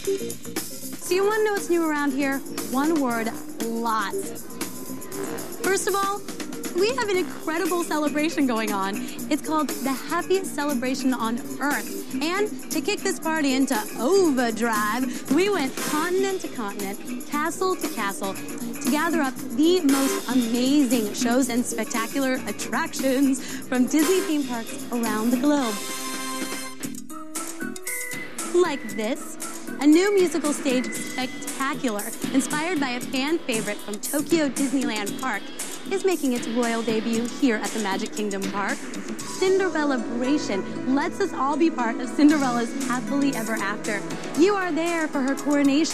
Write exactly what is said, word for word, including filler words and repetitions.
So you want to know what's new around here? One word, lots. First of all, we have an incredible celebration going on. It's called the happiest celebration on Earth. And to kick this party into overdrive, we went continent to continent, castle to castle, to gather up the most amazing shows and spectacular attractions from Disney theme parks around the globe. Like this, a new musical stage spectacular, inspired by a fan favorite from Tokyo Disneyland Park, is making its royal debut here at the Magic Kingdom Park. Cinderellabration lets us all be part of Cinderella's happily ever after. You are there for her coronation.